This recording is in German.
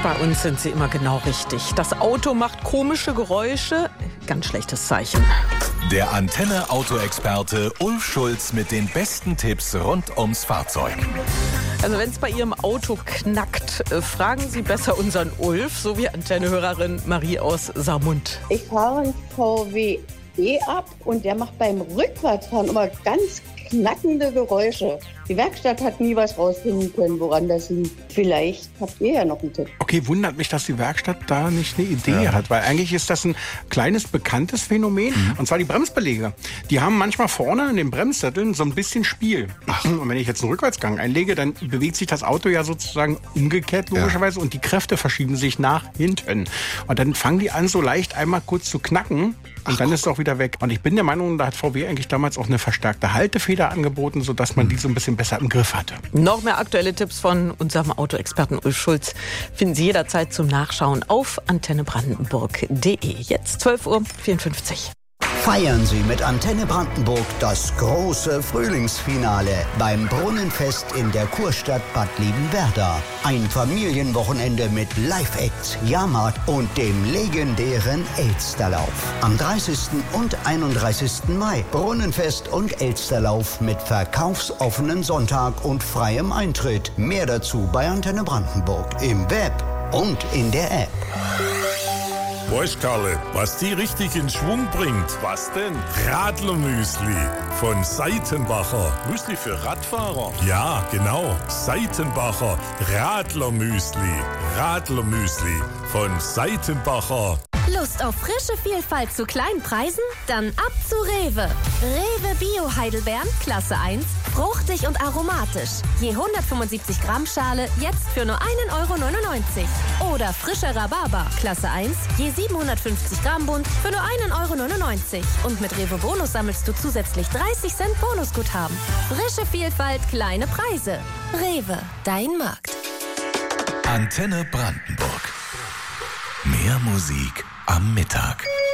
Bei uns sind sie immer genau richtig. Das Auto macht komische Geräusche. Ganz schlechtes Zeichen. Der Antenne-Auto-Experte Ulf Schulz mit den besten Tipps rund ums Fahrzeug. Also wenn es bei Ihrem Auto knackt, fragen Sie besser unseren Ulf, so wie Antenne-Hörerin Marie aus Saarmund. Ich fahre einen VW E-Up und der macht beim Rückwärtsfahren immer ganz knackende Geräusche. Die Werkstatt hat nie was rausfinden können, woran das liegt. Vielleicht habt ihr ja noch einen Tipp. Okay, wundert mich, dass die Werkstatt da nicht eine Idee hat, weil eigentlich ist das ein kleines, bekanntes Phänomen. Und zwar die Bremsbeläge. Die haben manchmal vorne in den Bremssätteln so ein bisschen Spiel. Und wenn ich jetzt einen Rückwärtsgang einlege, dann bewegt sich das Auto ja sozusagen umgekehrt logischerweise und die Kräfte verschieben sich nach hinten. Und dann fangen die an, so leicht einmal kurz zu knacken. Und dann ist es auch wieder weg. Und ich bin der Meinung, da hat VW eigentlich damals auch eine verstärkte Haltefeder angeboten, sodass man die so ein bisschen besser im Griff hatte. Noch mehr aktuelle Tipps von unserem Autoexperten Ulf Schulz finden Sie jederzeit zum Nachschauen auf antennebrandenburg.de. Jetzt 12:54 Uhr. Feiern Sie mit Antenne Brandenburg das große Frühlingsfinale beim Brunnenfest in der Kurstadt Bad Liebenwerda. Ein Familienwochenende mit Live-Acts, Jahrmarkt und dem legendären Elsterlauf. Am 30. und 31. Mai Brunnenfest und Elsterlauf mit verkaufsoffenen Sonntag und freiem Eintritt. Mehr dazu bei Antenne Brandenburg im Web und in der App. Weißt Karle, was die richtig in Schwung bringt? Was denn? Radlermüsli von Seitenbacher. Müsli für Radfahrer? Ja, genau. Seitenbacher Radlermüsli. Radlermüsli von Seitenbacher. Lust auf frische Vielfalt zu kleinen Preisen? Dann ab zu Rewe. Rewe Bio Heidelbeeren, Klasse 1, fruchtig und aromatisch. Je 175 Gramm Schale, jetzt für nur 1,99 €. Oder frischer Rhabarber, Klasse 1, je 750 Gramm Bund, für nur 1,99 €. Und mit Rewe Bonus sammelst du zusätzlich 30 Cent Bonusguthaben. Frische Vielfalt, kleine Preise. Rewe, dein Markt. Antenne Brandenburg. Mehr Musik am Mittag.